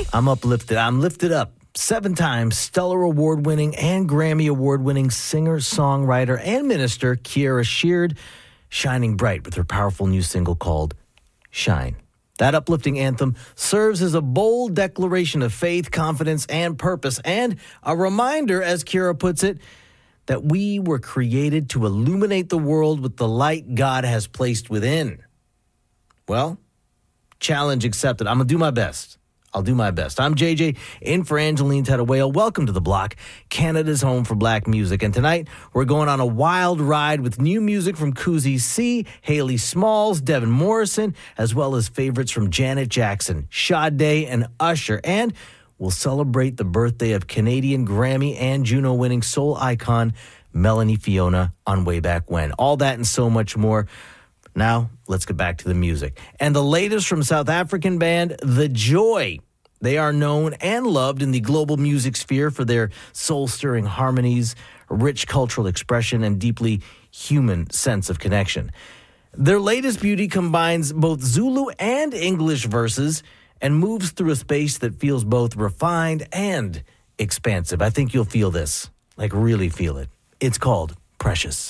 I'm uplifted. I'm lifted up. 7-time Stellar Award-winning and Grammy Award-winning singer, songwriter, and minister Kierra Sheard, shining bright with her powerful new single called Shine. That uplifting anthem serves as a bold declaration of faith, confidence, and purpose, and a reminder, as Kierra puts it, that we were created to illuminate the world with the light God has placed within. Well, challenge accepted. I'm going to do my best. I'll do my best. I'm JJ, in for Angeline Tettawale. Welcome to The Block, Canada's home for black music. And tonight, we're going on a wild ride with new music from Koozie C, Haley Smalls, Devin Morrison, as well as favorites from Janet Jackson, Sade, and Usher. And we'll celebrate the birthday of Canadian Grammy and Juno-winning soul icon Melanie Fiona on Way Back When. All that and so much more. Now, let's get back to the music. And the latest from South African band The Joy. They are known and loved in the global music sphere for their soul-stirring harmonies, rich cultural expression, and deeply human sense of connection. Their latest beauty combines both Zulu and English verses and moves through a space that feels both refined and expansive. I think you'll feel this, like really feel it. It's called Precious.